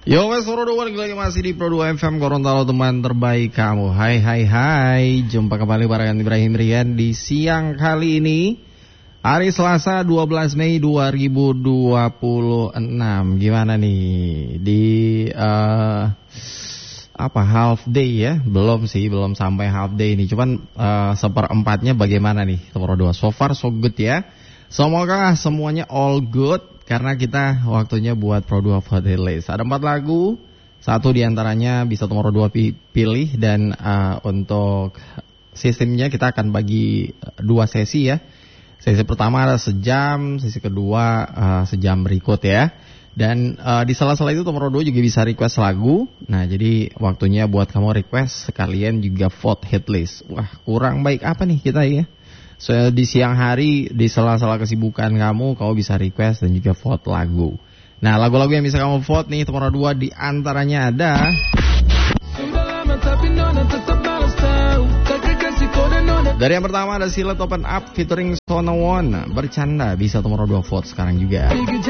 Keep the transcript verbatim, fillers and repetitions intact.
Yo wes Pro dua lagi masih di Pro dua F M Gorontalo, teman terbaik kamu. Hai hai hai, jumpa kembali barengan Ibrahim Rian di siang kali ini, hari Selasa dua belas Mei dua ribu dua puluh enam. Gimana nih di uh, apa half day ya? Belum sih, belum sampai half day nih. Cuman uh, seperempatnya bagaimana nih Pro dua? So far so good ya. Semoga semuanya all good, karena kita waktunya buat Pro dua Hot Hit List. Ada empat lagu, satu diantaranya bisa Pro dua pilih, dan uh, untuk sistemnya kita akan bagi dua sesi ya. Sesi pertama ada sejam, sesi kedua uh, sejam berikut ya. Dan uh, di sela-sela itu Pro dua juga bisa request lagu. Nah jadi waktunya buat kamu request, sekalian juga vote hit list. Wah, kurang baik apa nih kita ya? So, di siang hari, di sela-sela kesibukan kamu, kamu bisa request dan juga vote lagu. Nah, lagu-lagu yang bisa kamu vote nih, Pro dua di antaranya ada dari yang pertama ada Silet Open Up featuring Sona One, Bercanda, bisa Pro dua vote sekarang juga.